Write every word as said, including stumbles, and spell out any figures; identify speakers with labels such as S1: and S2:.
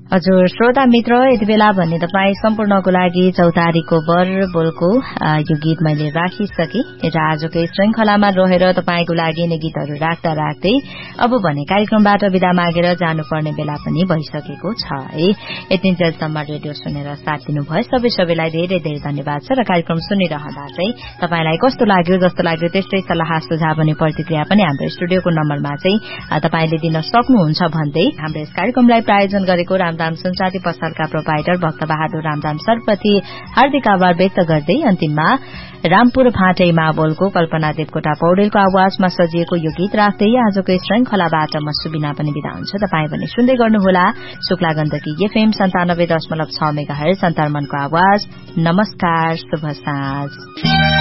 S1: हजुर श्रोता मित्र, यति बेला भन्ने तपाईँ सम्पूर्णको लागि चौतारीको बर बोलको यो गीत मैले राखिसके र आजको श्रृंखलामा रहेर तपाईँको लागि नै गीतहरू राख्दा राख्दै अब भने कार्यक्रमबाट विदा मागेर जानुपर्ने बेला पनि भइसकेको छ है। यतिन्जेलसम्म रेडियो सुनेर साथ दिनुभयो सबै सबैलाई धेरै धेरै धन्यवाद छ र कार्यक्रम सुनिरहँदा चाहिँ तपाईँलाई कस्तो लाग्यो जस्तो लाग्यो त्यस्तै सल्लाह सुझाव अनि प्रतिक्रिया पनि हाम्रो स्टुडियोको नम्बरमा चाहिँ तपाईँले दिन सक्नुहुन्छ भन्दै हाम्रो यस कार्यक्रमलाई प्रायोजन गरेको रामधाम सुनचाँदी पसलका प्रोपाइटर भक्त बहादुर रामधाम सरप्रति हार्दिक आभार व्यक्त गर्दै अन्तिममा रामपुर फाँटै मावलको कल्पना देवकोटा पौडेलको आवाजमा सजिएको यो गीत राख्दै आजको श्रृंखलाबाट म सुबिना पनि बिदा हुन्छ। तपाईँ भने सुन्दै गर्नुहोला शुक्ला गण्डकी एफएम सन्तानब्बे दशमलव छ मेगा हर्ज सन्तान मनको आवाज। नमस्कार, शुभ साँझ।